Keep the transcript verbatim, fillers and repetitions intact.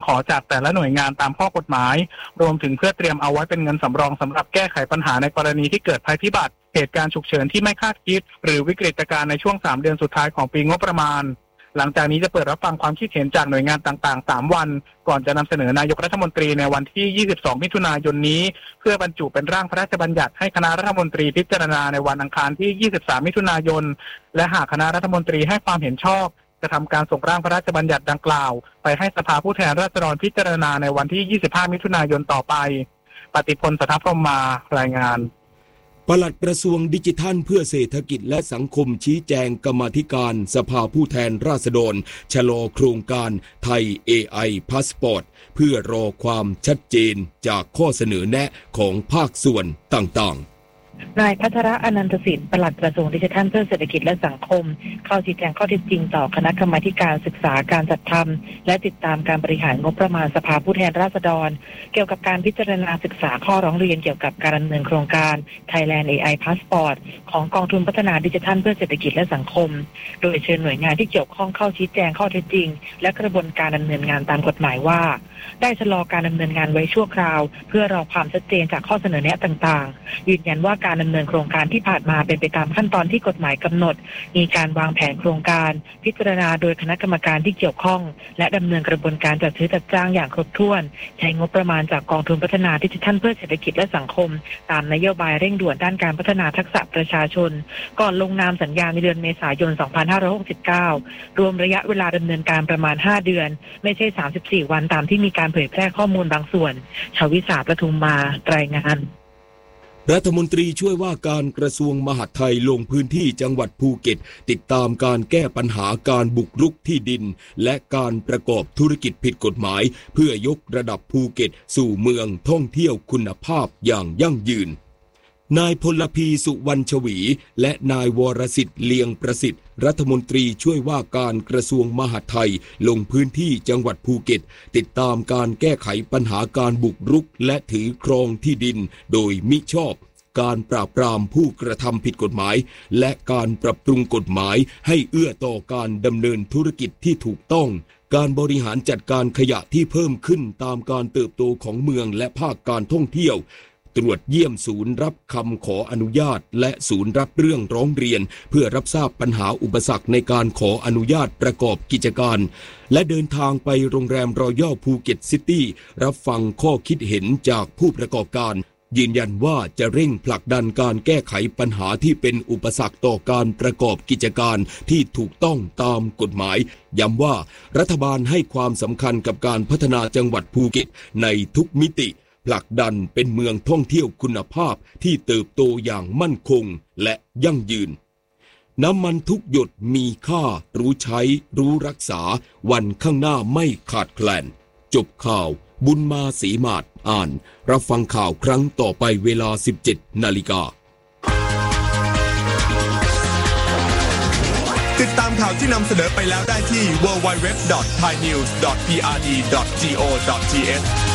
ขอจากแต่ละหน่วยงานตามข้อกฎหมายรวมถึงเพื่อเตรียมเอาไว้เป็นเงินสำรองสำหรับแก้ไขปัญหาในกรณีที่เกิดภัยพิบัติเหตุการณ์ฉุกเฉินที่ไม่คาดคิดหรือวิกฤตการณ์ในช่วงสามเดือนสุดท้ายของปีงบประมาณหลังจากนี้จะเปิดรับฟังความคิดเห็นจากหน่วยงานต่างๆสามวันก่อนจะนำเสนอนายกรัฐมนตรีในวันที่ยี่สิบสองมิถุนายนนี้เพื่อบรรจุเป็นร่างพระราชบัญญัติให้คณะรัฐมนตรีพิจารณาในวันอังคารที่ยี่สิบสามมิถุนายนและหากคณะรัฐมนตรีให้ความเห็นชอบจะทำการส่งร่างพระราชบัญญัติดังกล่าวไปให้สภาผู้แทนราษฎรพิจารณาในวันที่ยี่สิบห้ามิถุนายนต่อไปปฏิพล สถพรหมารายงานปลัดกระทรวงดิจิทัลเพื่อเศรษฐกิจและสังคมชี้แจงกรรมาธิการสภาผู้แทนราษฎรชะลอโครงการไทย เอ ไอ Passport เพื่อรอความชัดเจนจากข้อเสนอแนะของภาคส่วนต่างๆนายพัทร อนันตสิทธิ์ปลัดกระทรวงดิจิทัลเพื่อเศรษฐกิจและสังคมเข้าชี้แจงข้อเท็จจริงต่อคณะกรรมาการศึกษาการจัดทำและติดตามการบริหารงบประมาณสภาผู้แทนราษฎรเกี่ยวกับการพิจารณาศึกษาข้อร้องเรียนเกี่ยวกับการดำเนินโครงการ Thailand เอ ไอ Passport ของกองทุนพัฒนาดิจิทัลเพื่อเศรษฐกิจและสังคมโดยเชิญหน่วยงานที่เกี่ยวข้องเข้าชี้แจงข้อเท็จจริงและกระบวนการดำเนินงานตามกฎหมายว่าได้ชะลอการดำเนินงานไว้ชั่วคราวเพื่อรอความชัดเจนจากข้อเสนอแนะต่างๆยืนยันว่าการดำเนินโครงการที่ผ่านมาเป็นไปตามขั้นตอนที่กฎหมายกำหนดมีการวางแผนโครงการพิจารณาโดยคณะกรรมการที่เกี่ยวข้องและดำเนินกระบวนการจัดซื้อจัดจ้างอย่างครบถ้วนใช้งบประมาณจากกองทุนพัฒนาดิจิทัลเพื่อเศรษฐกิจและสังคมตามนโยบายเร่งด่วนด้านการพัฒนาทักษะประชาชนก่อนลงนามสัญญาในเดือนเมษายน สองพันห้าร้อยหกสิบเก้ารวมระยะเวลาดำเนินการประมาณห้าเดือนไม่ใช่สามสิบสี่วันตามที่มีการเผยแพร่ข้อมูลบางส่วนชวิษาปทุมมารายงานรัฐมนตรีช่วยว่าการกระทรวงมหาดไทยลงพื้นที่จังหวัดภูเก็ตติดตามการแก้ปัญหาการบุกรุกที่ดินและการประกอบธุรกิจผิดกฎหมายเพื่อยกระดับภูเก็ตสู่เมืองท่องเที่ยวคุณภาพอย่างยั่งยืนนายพลพีสุวรรณชวีและนายวรสิทธิ์เลียงประสิทธิ์รัฐมนตรีช่วยว่าการกระทรวงมหาดไทยลงพื้นที่จังหวัดภูเก็ตติดตามการแก้ไขปัญหาการบุกรุกและถือครองที่ดินโดยมิชอบการปราบปรามผู้กระทำผิดกฎหมายและการปรับปรุงกฎหมายให้เอื้อต่อการดำเนินธุรกิจที่ถูกต้องการบริหารจัดการขยะที่เพิ่มขึ้นตามการเติบโตของเมืองและภาคการท่องเที่ยวตรวจเยี่ยมศูนย์รับคำขออนุญาตและศูนย์รับเรื่องร้องเรียนเพื่อรับทราบปัญหาอุปสรรคในการขออนุญาตประกอบกิจการและเดินทางไปโรงแรมรอยัลภูเก็ตซิตี้รับฟังข้อคิดเห็นจากผู้ประกอบการยืนยันว่าจะเร่งผลักดันการแก้ไขปัญหาที่เป็นอุปสรรคต่อการประกอบกิจการที่ถูกต้องตามกฎหมายย้ำว่ารัฐบาลให้ความสำคัญกับการพัฒนาจังหวัดภูเก็ตในทุกมิติผลักดันเป็นเมืองท่องเที่ยวคุณภาพที่เติบโตอย่างมั่นคงและยั่งยืนน้ำมันทุกหยดมีค่ารู้ใช้รู้รักษาวันข้างหน้าไม่ขาดแคลนจบข่าวบุญมาศรีมาศอ่านรับฟังข่าวครั้งต่อไปเวลา สิบเจ็ดนาฬิกาติดตามข่าวที่นำเสนอไปแล้วได้ที่ ดับเบิลยู ดับเบิลยู ดับเบิลยู ดอท ไทยนิวส์ ดอท พี อาร์ ดี ดอท จี โอ ดอท ที เอช